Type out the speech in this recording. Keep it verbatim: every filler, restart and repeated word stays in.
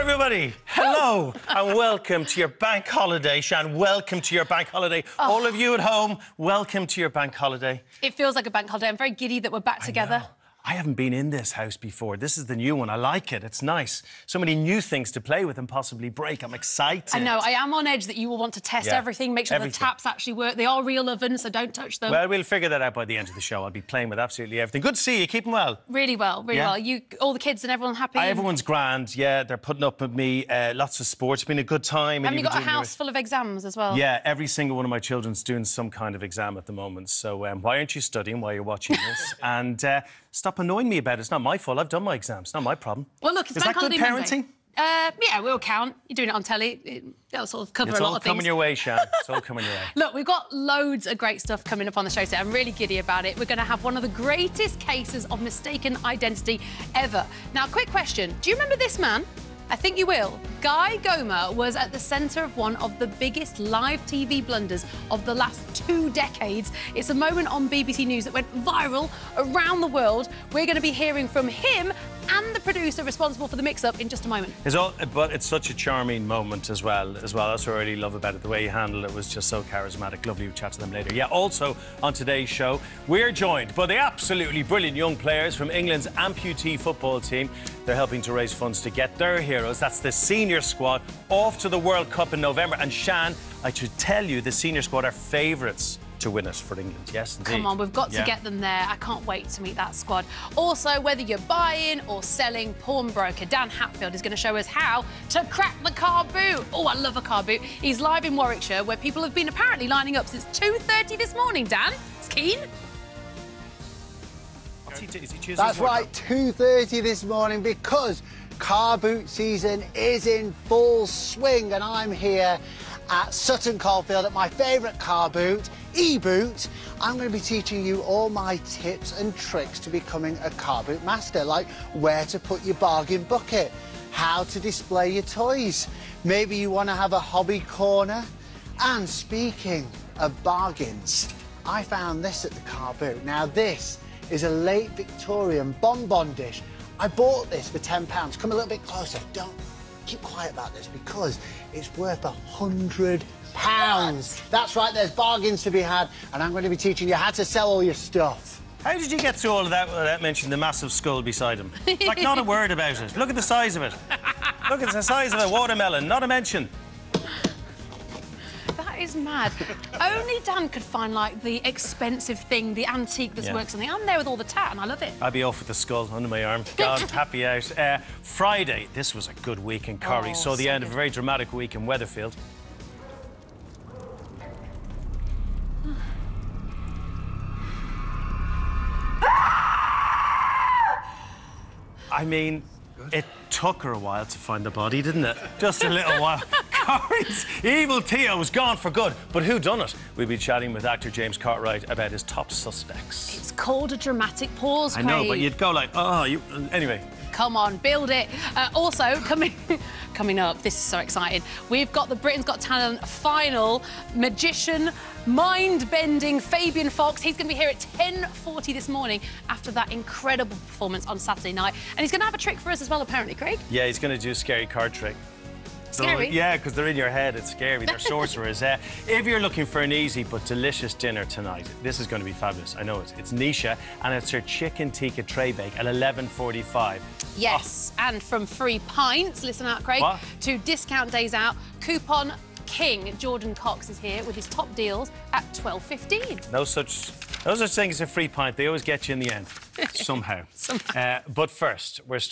everybody. Hello and welcome to your bank holiday. Shan, welcome to your bank holiday. Oh. All of you at home, welcome to your bank holiday. It feels like a bank holiday. I'm very giddy that we're back I together. know. I haven't been in this house before. This is the new one. I like it. It's nice. So many new things to play with and possibly break. I'm excited. I know. I am on edge that you will want to test yeah. everything, make sure everything. the taps actually work. They are real ovens, so don't touch them. Well, we'll figure that out by the end of the show. I'll be playing with absolutely everything. Good to see you. Keeping well? Really well, really yeah. well. You, all the kids and everyone happy? Uh, everyone's grand, yeah. They're putting up with me. Uh, lots of sports. It's been a good time. Have you got a house your... full of exams as well? Yeah, every single one of my children's doing some kind of exam at the moment. So um, why aren't you studying while you're watching this? and uh, stop annoying me about it. It's not my fault. I've done my exams. Not my problem. Well, look, it's Is bank that good holiday parenting? Uh, yeah, we'll count. You're doing it on telly. It, that'll sort of cover it's a lot all of things. coming your way, Shan. It's all coming your way. Look, we've got loads of great stuff coming up on the show today. I'm really giddy about it. We're going to have one of the greatest cases of mistaken identity ever. Now, quick question. Do you remember this man? I think you will. Guy Goma was at the centre of one of the biggest live T V blunders of the last two decades. It's a moment on B B C News that went viral around the world. We're going to be hearing from him and the producer responsible for the mix-up in just a moment. It's all, but it's such a charming moment as well. As well, that's what I really love about it. The way you handle it was just so charismatic. Lovely to chat to them later. Yeah. Also on today's show, we're joined by the absolutely brilliant young players from England's amputee football team. They're helping to raise funds to get their heroes. That's the senior squad off to the World Cup in November. And Shan, I should tell you, the senior squad are favourites to win it for England. Yes, indeed. Come on, we've got to yeah. get them there. I can't wait to meet that squad. Also, whether you're buying or selling, pawnbroker Dan Hatfield is going to show us how to crack the car boot. Oh, I love a car boot. He's live in Warwickshire, where people have been apparently lining up since two thirty this morning. Dan, is keen? What's he do? Is he choosing That's right, two thirty this morning, because car boot season is in full swing, and I'm here at Sutton Coldfield at my favourite car boot, E-Boot. I'm going to be teaching you all my tips and tricks to becoming a car boot master, like where to put your bargain bucket, how to display your toys. Maybe you want to have a hobby corner. And speaking of bargains, I found this at the car boot. Now, this is a late Victorian bonbon dish. I bought this for ten pounds. Come a little bit closer. Don't keep quiet about this, because it's worth a hundred pounds. That's right, there's bargains to be had, and I'm going to be teaching you how to sell all your stuff. How did you get through all of that without mentioning the massive skull beside him? Like, not a word about it. Look at the size of it. Look at the size of a watermelon. Not a mention. That is mad. Only Dan could find, like, the expensive thing, the antique that's yeah. worth something. I'm there with all the tat, and I love it. I'd be off with the skull under my arm. God, happy out. Uh, Friday, this was a good week in Corrie. Oh, Saw the so end good. of a very dramatic week in Weatherfield. I mean, good. It took her a while to find the body, didn't it? Just a little while. Corrie's evil Theo was gone for good. But who done it? We'll be chatting with actor James Cartwright about his top suspects. It's called a dramatic pause, I Craig. know, but you'd go like, oh, you... Anyway. Come on, build it. Uh, also, coming coming up, this is so exciting, we've got the Britain's Got Talent final. Magician, mind-bending Fabian Fox. He's going to be here at ten forty this morning after that incredible performance on Saturday night. And he's going to have a trick for us as well, apparently, Craig. Yeah, he's going to do a scary card trick. Scary? So, yeah, because they're in your head. It's scary. They're sorcerers. Uh, if you're looking for an easy but delicious dinner tonight, this is going to be fabulous. I know it. It's Nisha, and it's her chicken tikka tray bake at eleven forty-five. Yes, oh. And from free pints, listen out, Craig, what? to discount days out, coupon king Jordan Cox is here with his top deals at twelve fifteen. No such, no such thing as a free pint. They always get you in the end, somehow. somehow. Uh, but first, we're